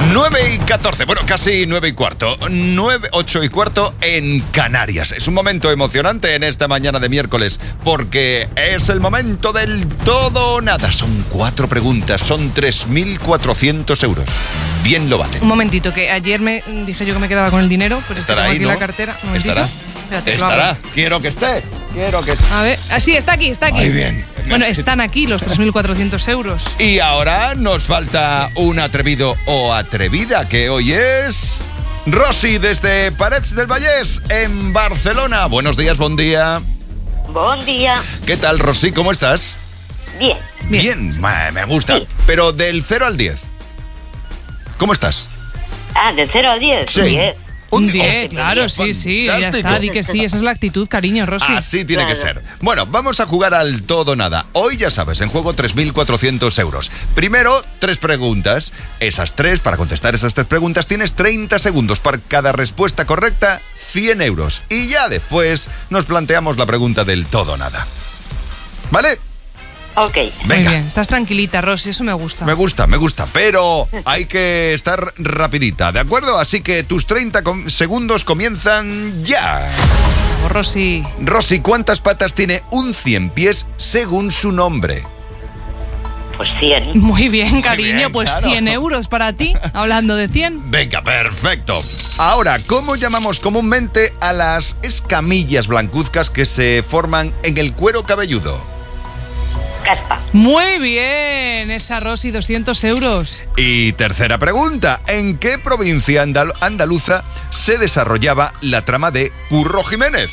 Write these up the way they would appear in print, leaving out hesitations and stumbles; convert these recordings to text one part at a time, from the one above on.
9:14, bueno, casi 9:15, 8:15 en Canarias. Es un momento emocionante en esta mañana de miércoles, porque es el momento del todo o nada. Son 4 preguntas, son 3.400 euros. Bien lo vale. Un momentito, que ayer me dije yo que me quedaba con el dinero, pero estará tengo ahí, aquí ¿no? la cartera. Un momentito. Espérate, Estará. Quiero que esté. A ver, sí, está aquí. Muy bien. Bueno, están aquí los 3.400 euros. Y ahora nos falta un atrevido o atrevida, que hoy es Rosy desde Parets del Vallès, en Barcelona. Buenos días, buen día. Buen día. ¿Qué tal, Rosy? ¿Cómo estás? Bien. Bien, me gusta. Sí. Pero del 0 al 10. ¿Cómo estás? Del 0 al 10. Sí. 10. Un 10, claro, sí, ya está. Di que sí, esa es la actitud, cariño, Rosy. Así tiene que Claro. ser. Bueno, vamos a jugar al todo o nada. Hoy, ya sabes, en juego 3.400 euros. Primero, 3 preguntas. Para contestar esas 3 preguntas, tienes 30 segundos. Para cada respuesta correcta, 100 euros. Y ya después nos planteamos la pregunta del todo o nada. ¿Vale? Ok. Muy Venga. bien, estás tranquilita, Rosy, eso me gusta. Me gusta, pero hay que estar rapidita, ¿de acuerdo? Así que tus 30 segundos comienzan ya. Vamos, Rosy. Rosy, ¿cuántas patas tiene un 100 pies según su nombre? Pues 100. Muy bien, cariño, bien, pues claro. 100 euros para ti, hablando de 100. Venga, perfecto. Ahora, ¿cómo llamamos comúnmente a las escamillas blancuzcas que se forman en el cuero cabelludo? Caspa. Muy bien, esa Rosy, 200 euros. Y tercera pregunta, ¿en qué provincia andaluza se desarrollaba la trama de Curro Jiménez?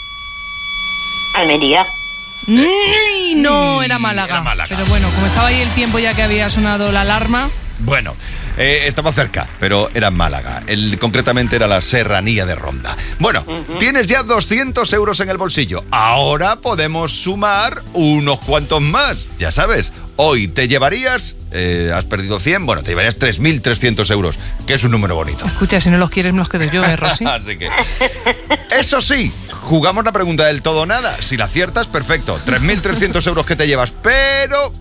Almería. No, era Málaga. Era Málaga. Pero bueno, como estaba ahí el tiempo ya que había sonado la alarma. Bueno, estaba cerca, pero era en Málaga. Concretamente era la Serranía de Ronda. Bueno, tienes ya 200 euros en el bolsillo. Ahora podemos sumar unos cuantos más. Ya sabes, hoy te llevarías, has perdido 100, bueno, te llevarías 3.300 euros, que es un número bonito. Escucha, si no los quieres me los quedo yo, Rosy. Así que, eso sí, jugamos la pregunta del todo o nada. Si la aciertas, perfecto, 3.300 euros que te llevas. Pero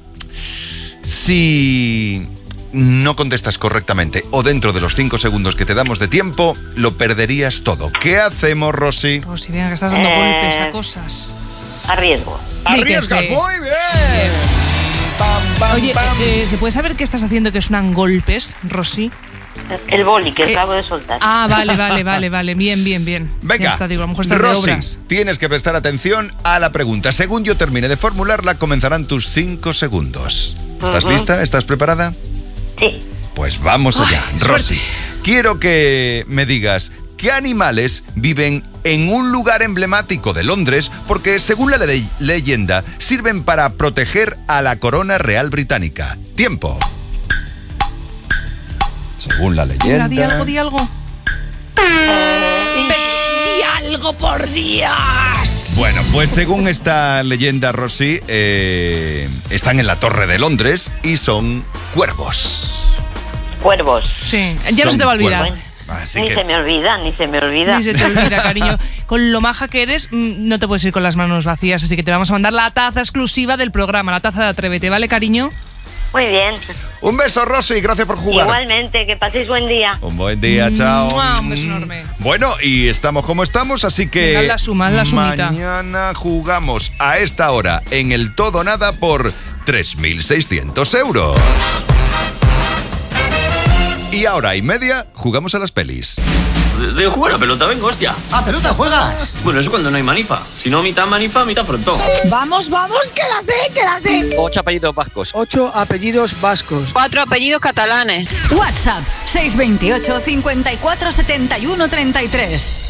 si no contestas correctamente o dentro de los 5 segundos que te damos de tiempo, lo perderías todo. ¿Qué hacemos, Rosy? Rosy, venga, que estás dando golpes a cosas. Arriesgo. Di que ¡Arriesgas! sí. ¡Muy bien! Pam, pam, Oye, pam. ¿se puede saber qué estás haciendo que suenan golpes, Rosy? El boli que acabo de soltar. Vale. Bien. Venga, Ya está, digo, a lo mejor estás de Rosy, obras. tienes que prestar atención a la pregunta. Según yo termine de formularla, comenzarán tus 5 segundos. ¿Estás lista? ¿Estás preparada? Sí. Pues vamos allá. Ay, Rosy, suerte. quiero que me digas qué animales viven en un lugar emblemático de Londres porque, según la leyenda, sirven para proteger a la corona real británica. Tiempo. Según la leyenda... Venga, di algo. ¡Di algo, por Dios! Bueno, pues según esta leyenda, Rosy, están en la Torre de Londres y son cuervos. Cuervos. Sí, ya no se te va a olvidar. Bueno, Así ni que... se me olvida. Ni se te olvida, cariño. Con lo maja que eres, no te puedes ir con las manos vacías, así que te vamos a mandar la taza exclusiva del programa, la taza de Atrévete, ¿vale, cariño? Muy bien. Un beso, Rosy, gracias por jugar. Igualmente, que paséis buen día. Un buen día, chao. ¡Mua! Un beso enorme. Bueno, y estamos como estamos, así que Venga, haz la sumita. mañana jugamos a esta hora en el todo o nada por 3.600 euros. Y ahora y media jugamos a las pelis. De jugar a pelota, vengo, hostia. ¿A pelota juegas? Bueno, eso cuando no hay manifa. Si no, mitad manifa, mitad frontón. Vamos, que la sé. 8 apellidos vascos. 8 apellidos vascos. 4 apellidos catalanes. WhatsApp 628 54 71 33.